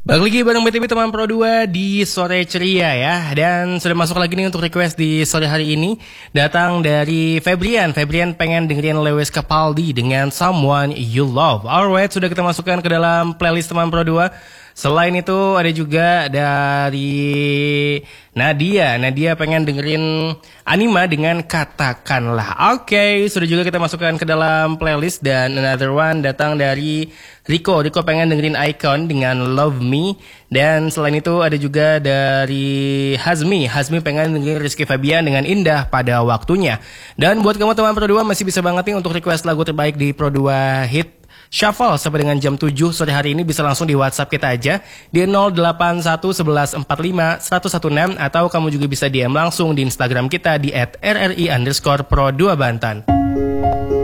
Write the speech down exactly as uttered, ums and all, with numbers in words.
Balik lagi bareng B T W teman Pro dua di sore ceria ya. Dan sudah masuk lagi nih untuk request di sore hari ini. Datang dari Febrian. Febrian pengen dengerin Lewis Capaldi dengan Someone You Love. Alright, sudah kita masukkan ke dalam playlist teman Pro dua. Selain itu ada juga dari Nadia. Nadia pengen dengerin Anima dengan Katakanlah. Oke, okay, sudah juga kita masukkan ke dalam playlist. Dan another one datang dari Rico. Rico pengen dengerin Icon dengan Love Me. Dan selain itu ada juga dari Hazmi. Hazmi pengen dengerin Rizky Fabian dengan Indah Pada Waktunya. Dan buat kamu teman Pro dua masih bisa banget nih untuk request lagu terbaik di Pro dua Hit Shuffle sampai dengan jam tujuh sore hari ini. Bisa langsung di WhatsApp kita aja di nol delapan satu satu satu empat lima satu satu enam. Atau kamu juga bisa D M langsung di Instagram kita di at r r i underscore pro dua bantan.